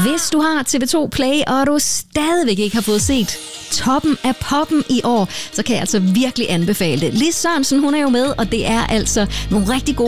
Hvis du har TV2 Play, og du stadigvæk ikke har fået set Toppen af Poppen i år, så kan jeg altså virkelig anbefale det. Lis Sørensen, hun er jo med, og det er altså nogle rigtig gode